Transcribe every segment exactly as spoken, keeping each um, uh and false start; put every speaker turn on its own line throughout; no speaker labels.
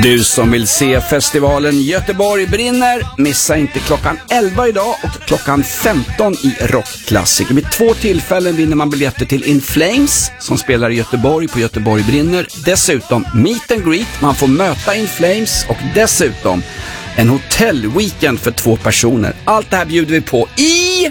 Du som vill se festivalen Göteborg brinner, missa inte klockan elva idag och klockan femton i Rockklassiker. Vid två tillfällen vinner man biljetter till In Flames som spelar i Göteborg på Göteborg brinner. Dessutom meet and greet, man får möta In Flames och dessutom en hotellweekend för två personer. Allt det här bjuder vi på i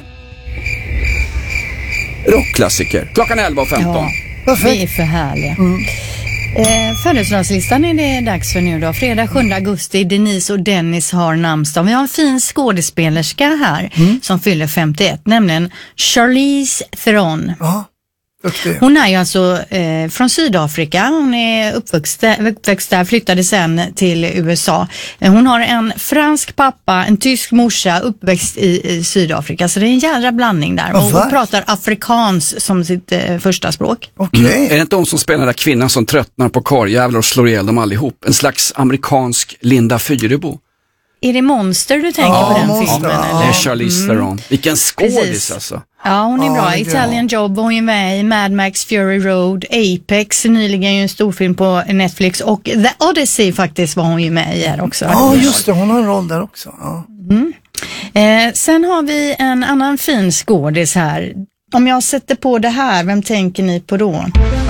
Rockklassiker. Klockan elva och femton.
Ja, vi är för härliga. Mm. Eh, födelsedagslistan är det dags för nu då. Fredag sjunde augusti, Denise och Dennis har namnsdag. Vi har en fin skådespelerska här mm. som fyller femtioett, nämligen Charlize Theron.
Ja, duktig.
Hon är ju alltså eh, från Sydafrika. Hon är uppväxt, uppväxt där, flyttade sen till U S A. Eh, hon har en fransk pappa, en tysk morsa, uppväxt i, i Sydafrika. Så det är en jävla blandning där.
Oh,
och hon pratar afrikans som sitt eh, första språk.
Okay.
Mm. Är det inte hon som spelar den där kvinnan som tröttnar på korjävlar och slår ihjäl dem allihop? En slags amerikansk Linda Fyrebo.
Är det Monster du tänker
ja,
på den
Monster,
filmen?
ja.
Eller?
Det är Charlize Theron. Mm. Vilken skådis
Precis.
alltså.
Ja, hon är
ja,
bra.
är
Italian
bra.
Job, hon är med i Mad Max Fury Road, Apex, nyligen ju en storfilm på Netflix och The Odyssey faktiskt var hon ju med i här också.
Ja, just det. Hon har en roll där också. Ja.
Mm. Eh, sen har vi en annan fin skådis här. Om jag sätter på det här, vem tänker ni på då?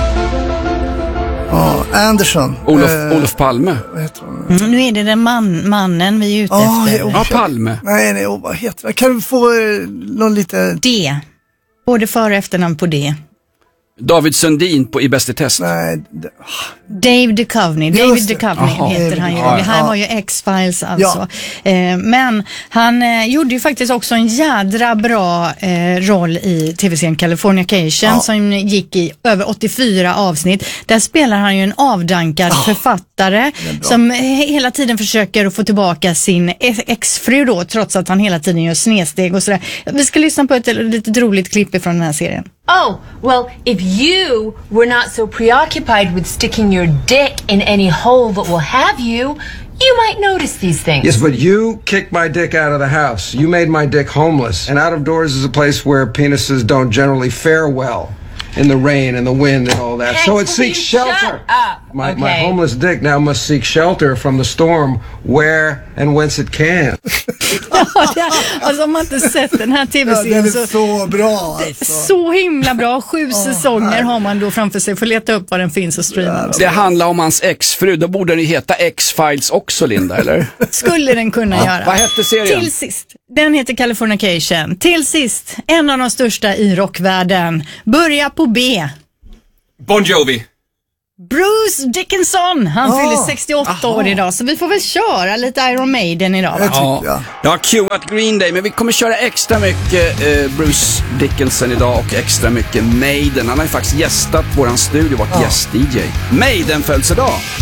Ja, Anderson.
Olof,
eh,
Olof Palme.
Vad heter hon?
Mm, nu är det den man, mannen vi är ute
Oh,
efter.
Ja, Palme.
Nej, nej, oh, vad heter det? Kan du få eh, någon lite...
D. Både för och efternamn på D.
David Sundin på I Bäst i test.
Nej, det...
Dave Duchovny,
Just
David
det.
Duchovny
Aha.
heter han ju.
Ja,
Det här
ja.
var ju X-Files alltså.
Ja.
Eh, men han eh, gjorde ju faktiskt också en jädra bra eh, roll i tv-serien Californication
Ja.
som gick i över åttiofyra avsnitt. Där spelar han ju en avdankad
Ja.
författare som he- hela tiden försöker att få tillbaka sin exfru då, trots att han hela tiden gör snedsteg och sådär. Vi ska lyssna på ett litet roligt klipp från den här serien.
Oh, well, if you were not so preoccupied with sticking your dick in any hole that will have you, you might notice these things.
Yes, but you kicked my dick out of the house. You made my dick homeless. And out of doors is a place where penises don't generally fare well. In the rain and the wind and all that.
Hey,
So it seeks
shut
shelter.
up.
My,
Okay.
my homeless dick now must seek shelter from the storm where and whence it can.
Alltså om man inte sett den här
Ja,
tv-serien
den är
så...
så bra alltså.
Så himla bra, sju säsonger har man då framför sig. Får leta upp var den finns och streama.
Det handlar om hans exfru. Då borde den ju heta X-Files också, Linda, eller?
Skulle den kunna
Ja.
göra.
Vad hette serien?
Till sist, den heter Californication. Till sist, en av de största i rockvärlden. Börja på B.
Bon Jovi.
Bruce Dickinson, han
Ah.
fyller sextioåtta år idag. Så vi får väl köra lite Iron Maiden idag, va?
Jag tycker jag.
Jag har cueat Green Day, men vi kommer köra extra mycket eh, Bruce Dickinson idag och extra mycket Maiden. Han har ju faktiskt gästat våran studio, varit gäst-D J. Maiden följs idag.